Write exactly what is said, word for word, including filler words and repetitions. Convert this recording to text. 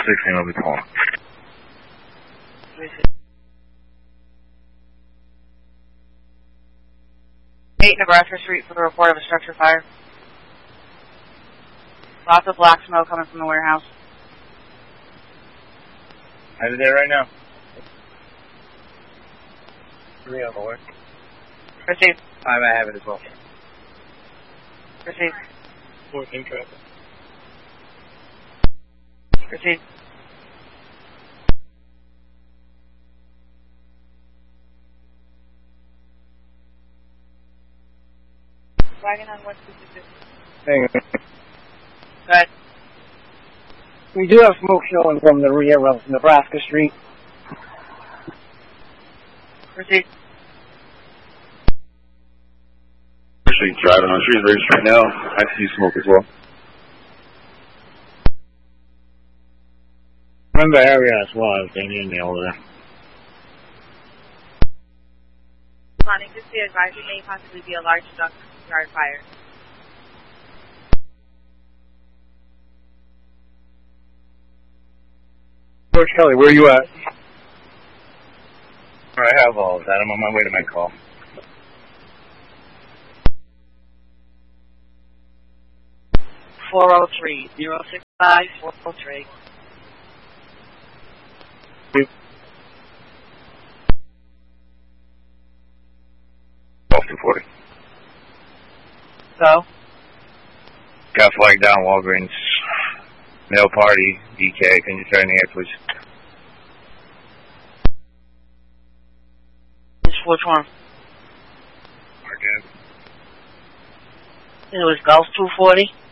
sixteen will be pulling. eight Nebraska Street for the report of a structure fire. Lots of black smoke coming from the warehouse. Headed there right now. Three on the way. Proceed. I might have it as well. Proceed. Fourth in traffic. Proceed. Wagon on one fifty-six. Hang on. Go ahead. We do have smoke showing from the rear of Nebraska Street. Proceed. Street driving on Shrewsbury Street now. I see smoke as well. Remember area as well as being in the over there. Planning to see advisory may possibly be a large junkyard fire. George Kelly, where are you at? I have all of that. I'm on my way to my call. four oh three, zero six five, four oh three. Boston forty. So? Got flagged down Walgreens. Mail party, D K. Can you turn in here, please? Which one? Again. It was Gulf two forty.